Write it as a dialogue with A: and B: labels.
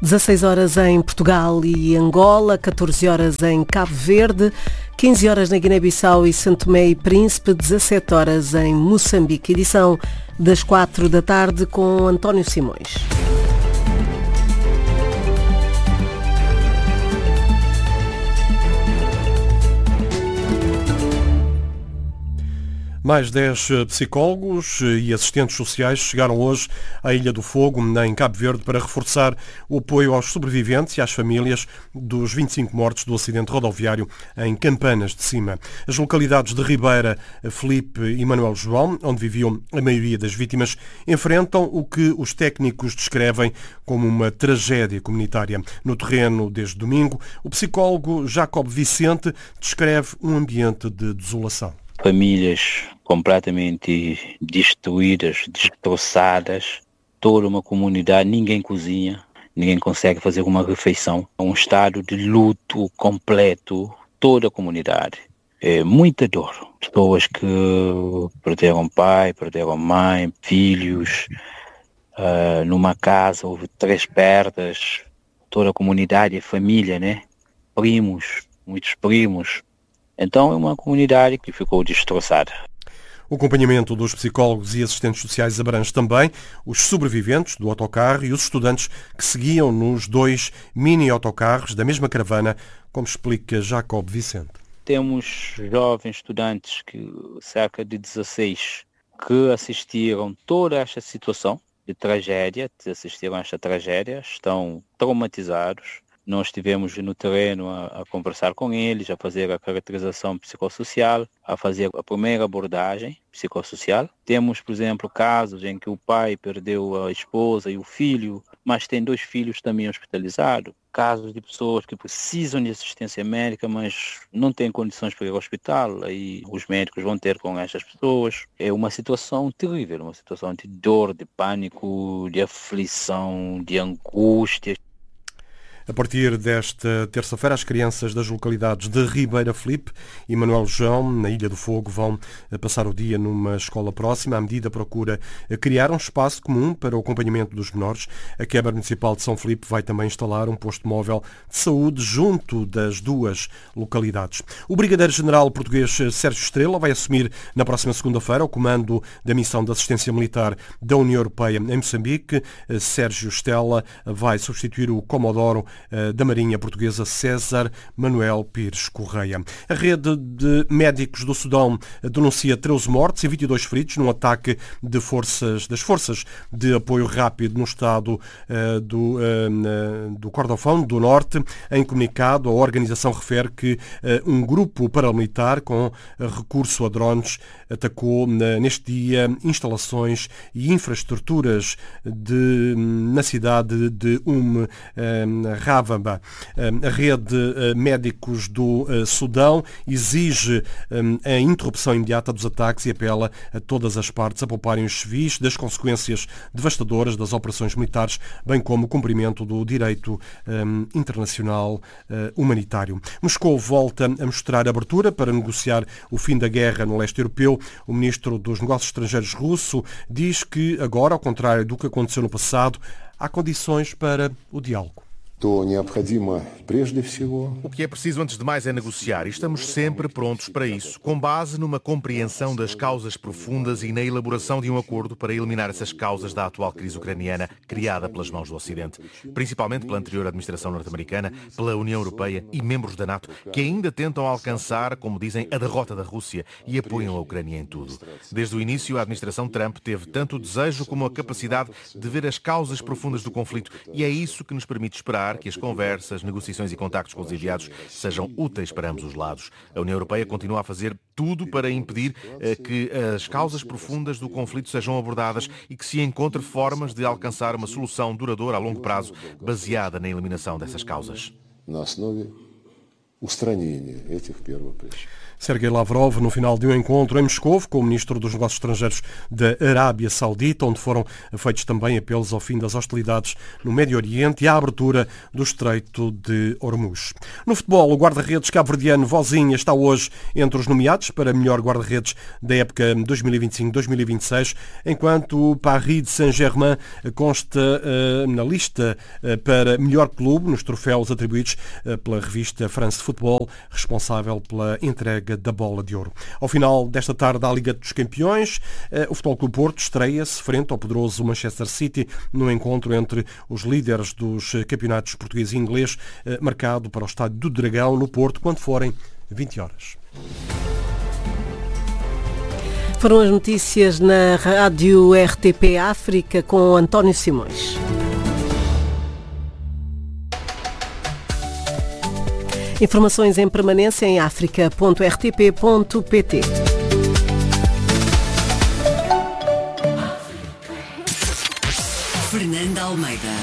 A: 16 horas em Portugal e Angola, 14 horas em Cabo Verde, 15 horas na Guiné-Bissau e Santo Tomé e Príncipe, 17 horas em Moçambique. Edição das 4 da tarde com António Simões.
B: Mais 10 psicólogos e assistentes sociais chegaram hoje à Ilha do Fogo, em Cabo Verde, para reforçar o apoio aos sobreviventes e às famílias dos 25 mortos do acidente rodoviário em Campanas de Cima. As localidades de Ribeira, Felipe e Manuel João, onde viviam a maioria das vítimas, enfrentam o que os técnicos descrevem como uma tragédia comunitária. No terreno, desde domingo, o psicólogo Jacob Vicente descreve um ambiente de desolação.
C: Famílias completamente destruídas, destroçadas, toda uma comunidade, ninguém cozinha, ninguém consegue fazer uma refeição. É um estado de luto completo, toda a comunidade. É muita dor. Pessoas que perderam pai, perderam mãe, filhos. Numa casa houve 3 perdas, toda a comunidade, a família, né? Primos, muitos primos. Então é uma comunidade que ficou destroçada.
B: O acompanhamento dos psicólogos e assistentes sociais abrange também os sobreviventes do autocarro e os estudantes que seguiam nos 2 mini-autocarros da mesma caravana, como explica Jacob Vicente.
C: Temos jovens estudantes, cerca de 16, que assistiram toda esta situação de tragédia, estão traumatizados. Nós estivemos no terreno a conversar com eles, a fazer a caracterização psicossocial, a fazer a primeira abordagem psicossocial. Temos, por exemplo, casos em que o pai perdeu a esposa e o filho, mas tem 2 filhos também hospitalizados. Casos de pessoas que precisam de assistência médica, mas não têm condições para ir ao hospital. Aí os médicos vão ter com estas pessoas. É uma situação terrível, uma situação de dor, de pânico, de aflição, de angústia.
B: A partir desta terça-feira, as crianças das localidades de Ribeira Felipe e Manuel João, na Ilha do Fogo, vão passar o dia numa escola próxima. A medida procura criar um espaço comum para o acompanhamento dos menores. A Câmara Municipal de São Felipe vai também instalar um posto móvel de saúde junto das 2 localidades. O Brigadeiro-General português Sérgio Estrela vai assumir na próxima segunda-feira o comando da missão de assistência militar da União Europeia em Moçambique. Sérgio Estrela vai substituir o Comodoro da Marinha Portuguesa César Manuel Pires Correia. A rede de médicos do Sudão denuncia 13 mortes e 22 feridos num ataque das forças de apoio rápido no estado do Kordofão do Norte. Em comunicado, a organização refere que um grupo paramilitar com recurso a drones atacou neste dia instalações e infraestruturas na cidade de Ravamba. A rede médicos do Sudão exige a interrupção imediata dos ataques e apela a todas as partes a pouparem os civis das consequências devastadoras das operações militares, bem como o cumprimento do direito internacional humanitário. Moscou volta a mostrar abertura para negociar o fim da guerra no leste europeu. O ministro dos Negócios Estrangeiros russo diz que agora, ao contrário do que aconteceu no passado, há condições para o diálogo.
D: O que é preciso antes de mais é negociar e estamos sempre prontos para isso, com base numa compreensão das causas profundas e na elaboração de um acordo para eliminar essas causas da atual crise ucraniana criada pelas mãos do Ocidente, principalmente pela anterior administração norte-americana, pela União Europeia e membros da NATO, que ainda tentam alcançar, como dizem, a derrota da Rússia e apoiam a Ucrânia em tudo. Desde o início, a administração Trump teve tanto o desejo como a capacidade de ver as causas profundas do conflito e é isso que nos permite esperar que as conversas, negociações e contactos com os enviados sejam úteis para ambos os lados. A União Europeia continua a fazer tudo para impedir que as causas profundas do conflito sejam abordadas e que se encontre formas de alcançar uma solução duradoura a longo prazo, baseada na eliminação dessas causas.
B: Sergei Lavrov, no final de um encontro em Moscovo com o ministro dos Negócios Estrangeiros da Arábia Saudita, onde foram feitos também apelos ao fim das hostilidades no Médio Oriente e à abertura do Estreito de Hormuz. No futebol, o guarda-redes cabo-verdiano Vozinha está hoje entre os nomeados para melhor guarda-redes da época 2025-2026, enquanto o Paris Saint-Germain consta na lista para melhor clube nos troféus atribuídos pela revista France Football, responsável pela entrega da Bola de Ouro. Ao final desta tarde, à Liga dos Campeões, o Futebol Clube Porto estreia-se frente ao poderoso Manchester City no encontro entre os líderes dos campeonatos português e inglês, marcado para o Estádio do Dragão, no Porto, quando forem 20 horas.
A: Foram as notícias na Rádio RTP África com António Simões. Informações em permanência em africa.rtp.pt.
E: Fernanda Almeida.